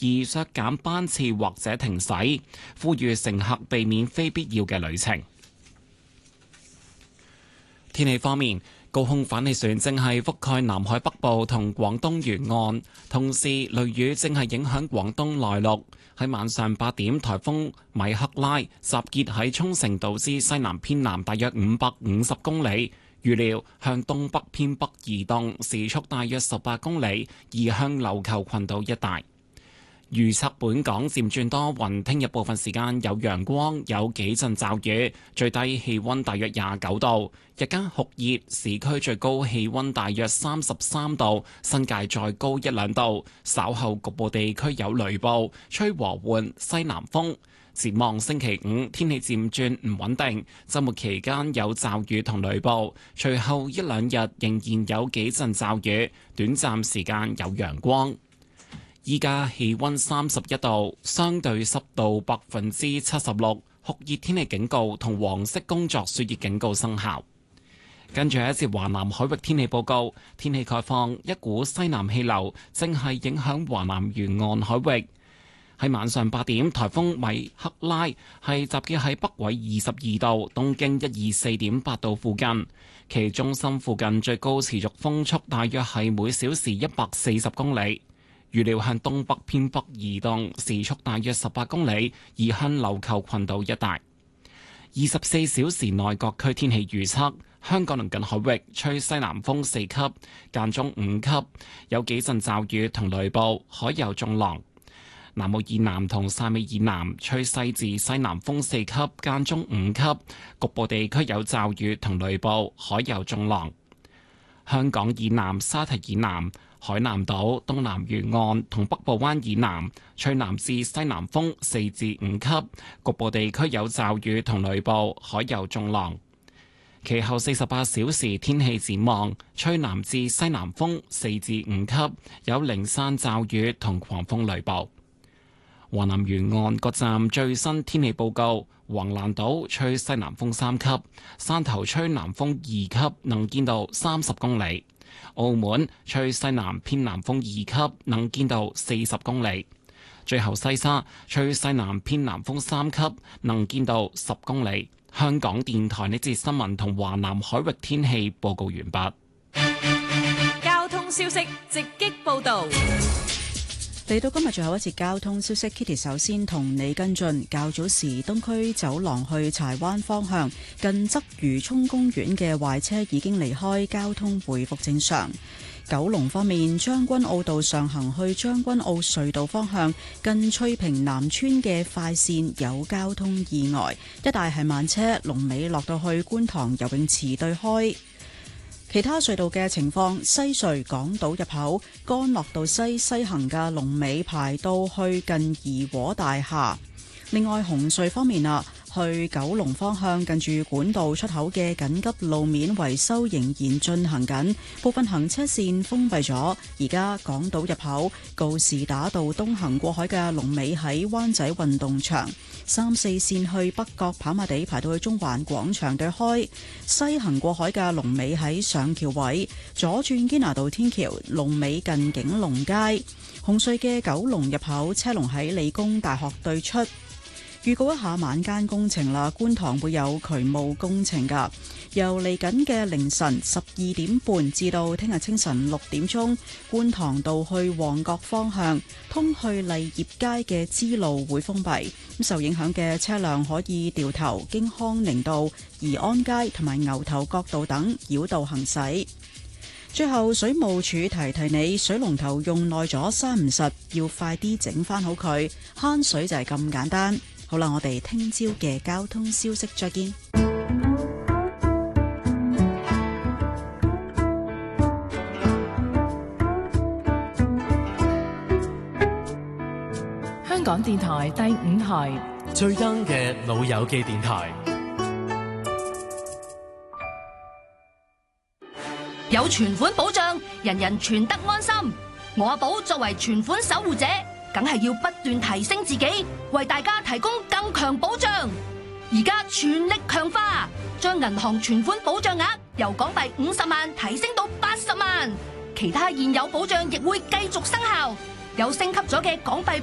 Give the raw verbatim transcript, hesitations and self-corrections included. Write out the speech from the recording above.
而削減班次或者停駛，呼籲乘客避免非必要嘅旅程。天氣方面，高空反氣旋正係覆蓋南海北部同廣東沿岸，同時雷雨正係影響廣東內陸。喺晚上八點，颱風米克拉集結喺沖繩島之西南偏南大約五百五十公里，預料向東北偏北移動，時速大約十八公里，移向琉球群島一帶。預測本港漸轉多雲，聽日部分時間有陽光，有幾陣驟雨，最低氣溫大約廿九度，日間酷熱，市區最高氣溫大約三十三度，新界再高一兩度。稍後局部地區有雷暴，吹和緩西南風。展望星期五天氣漸轉唔穩定，週末期間有驟雨同雷暴，隨後一兩日仍然有幾陣驟雨，短暫時間有陽光。依家氣溫三十一度，相對濕度百分之七十六，酷熱天氣警告同黃色工作暑熱警告生效。跟住一節華南海域天氣報告，天氣概況，一股西南氣流正係影響華南沿岸海域。喺晚上八點，颱風米克拉係集結喺北緯二十二度、東經一二四點八度附近，其中心附近最高持續風速大約係每小時一百四十公里。預料向東北偏北移動，時速大約十八公里，移向琉球群島一帶。二十四小時內各區天氣預測：香港鄰近海域吹西南風四級，間中五級，有幾陣驟雨同雷暴，海有中浪。南澳以南同汕尾以南吹西至西南風四級，間中五級，局部地區有驟雨同雷暴，海有中浪。香港以南沙堤以南、海南島東南沿岸同北部灣以南吹南至西南風四至五級，局部地區有驟雨同雷暴，海有中浪。其後四十八小時天氣展望，吹南至西南風四至五級，有零散驟雨同狂風雷暴。華南沿岸各站最新天氣報告：橫瀾島吹西南風三級，汕頭吹南風二級，能見度三十公里；澳門吹西南偏南風二級，能見度四十公里。最後西沙吹西南偏南風三級，能見度十公里。香港電台呢節新聞同華南海域天氣報告完畢。 交通消息直擊報道。 嚟到今日最後一節交通消息 ，Kitty 首先同你跟進。較早時東區走廊去柴灣方向近鰂魚涌公園嘅壞車已經離開，交通回復正常。九龍方面，將軍澳道上行去將軍澳隧道方向近翠屏南村嘅快線有交通意外，一帶係慢車，龍尾落到去觀塘游泳池對開。其他隧道嘅情況，西隧港島入口干諾道西西行嘅龍尾排到去近怡和大廈。另外紅隧方面啊，去九龍方向近住管道出口嘅緊急路面維修仍然進行緊，部分行車線封閉咗。而家港島入口告士打道東行過海嘅龍尾喺灣仔運動場，三四線去北角跑馬地排到去中環廣場對開，西行過海嘅龍尾喺上橋位，左轉堅拿道天橋龍尾近景隆街。紅隧嘅九龍入口車龍喺理工大學對出。預告一下晚間工程啦，觀塘會有渠務工程㗎。由嚟緊嘅凌晨十二點半至到聽日清晨六點鐘，觀塘道去旺角方向通去麗業街嘅支路會封閉，咁受影響嘅車輛可以掉頭經康寧道、怡安街同埋牛頭角道等繞道行駛。最後，水務署提提你，水龍頭用耐咗閂唔實，要快啲整翻好佢，慳水就係咁簡單。好啦，我哋聽朝嘅交通消息再見。 香港電台第五台最 young 嘅老友記電台， 有存款保障，人人存得安心。我阿寶作為存款守護者，梗係要不斷提升自己，為大家提供更強保障。而家全力強化，將銀行存款保障額由港幣五十萬提升到八十萬，其他現有保障亦會繼續生效。有升級咗嘅港幣